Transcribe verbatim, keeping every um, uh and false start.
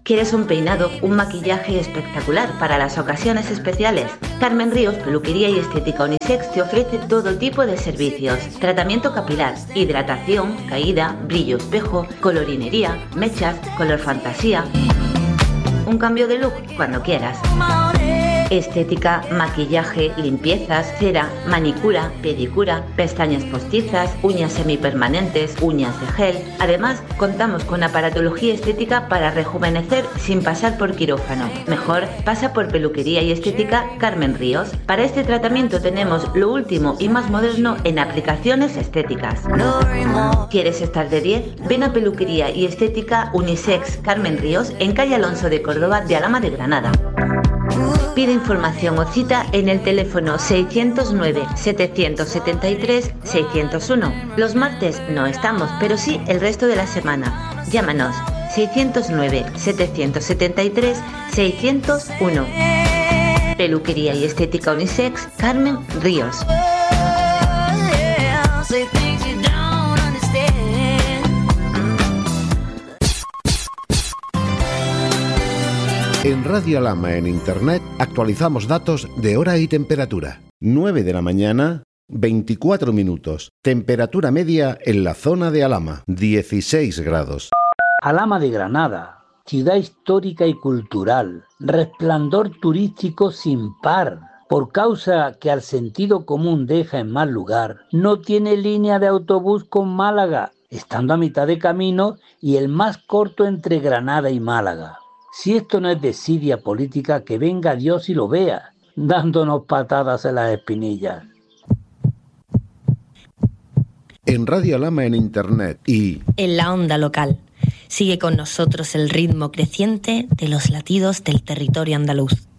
¿Quieres un peinado, un maquillaje espectacular para las ocasiones especiales? Carmen Ríos Peluquería y Estética Unisex te ofrece todo tipo de servicios. Tratamiento capilar, hidratación, caída, brillo espejo, colorinería, mechas, color fantasía. Un cambio de look cuando quieras. Estética, maquillaje, limpiezas, cera, manicura, pedicura, pestañas postizas, uñas semipermanentes, uñas de gel. Además, contamos con aparatología estética para rejuvenecer sin pasar por quirófano. Mejor, pasa por Peluquería y Estética Carmen Ríos. Para este tratamiento tenemos lo último y más moderno en aplicaciones estéticas. ¿Quieres estar de diez? Ven a Peluquería y Estética Unisex Carmen Ríos en calle Alonso de Córdoba de Alhama de Granada. Pide información o cita en el teléfono seiscientos nueve, setecientos setenta y tres, seiscientos uno. Los martes no estamos, pero sí el resto de la semana. Llámanos seiscientos nueve, setecientos setenta y tres, seiscientos uno. Peluquería y Estética Unisex Carmen Ríos. En Radio Alhama en Internet actualizamos datos de hora y temperatura. nueve de la mañana, veinticuatro minutos. Temperatura media en la zona de Alhama, dieciséis grados. Alhama de Granada, ciudad histórica y cultural, resplandor turístico sin par. Por causa que al sentido común deja en mal lugar, no tiene línea de autobús con Málaga, estando a mitad de camino y el más corto entre Granada y Málaga. Si esto no es desidia política, que venga Dios y lo vea, dándonos patadas en las espinillas. En Radio Alhama en Internet y en la onda local. Sigue con nosotros el ritmo creciente de los latidos del territorio andaluz.